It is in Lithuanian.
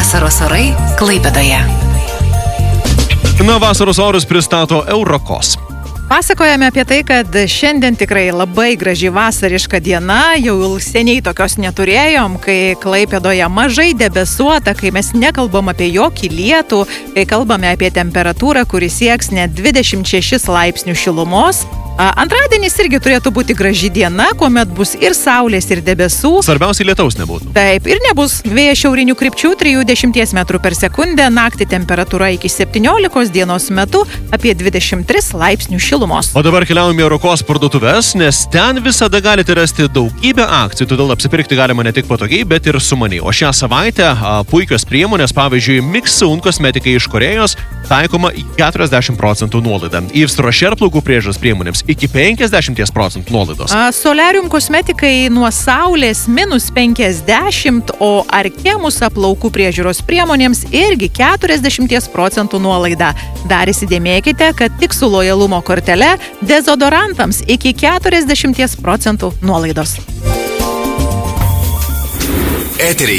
Vasaros orai Klaipėdoje. Na, vasaros orus pristato Eurokos. Pasakojame apie tai, kad šiandien tikrai labai graži vasariška diena, jau seniai tokios neturėjom, kai Klaipėdoje mažai debesuota, kai mes nekalbam apie jokį lietų, kai kalbame apie temperatūrą, kuri sieks net 26 laipsnių šilumos. Antradienis irgi turėtų būti graži diena, kuomet bus ir saulės, ir debesų. Svarbiausiai lietaus nebūtų. Taip, ir nebus vėjas šiaurinių krypčių 3-10 metrų per sekundę, naktį temperatūra iki 17, dienos metu apie 23 laipsnių šilumos. O dabar keliaujame į Eurokos parduotuves, nes ten visada galite rasti daugybę akcijų, todėl apsipirkti galima ne tik patogiai, bet ir sumaniai. O šią savaitę puikios priemonės, pavyzdžiui, Mixun kosmetikai iš Korėjos, taikoma 40% nuolaidą. Yves Rocher plaukų priežiūros priemonėms iki 50% nuolaidos. Solarium kosmetikai nuo saulės -50, o Arkemus plaukų priežiūros priemonėms irgi 40% nuolaida. Dar įsidėmėkite, kad tik su lojalumo kortele dezodorantams iki 40% nuolaidos. Eteryje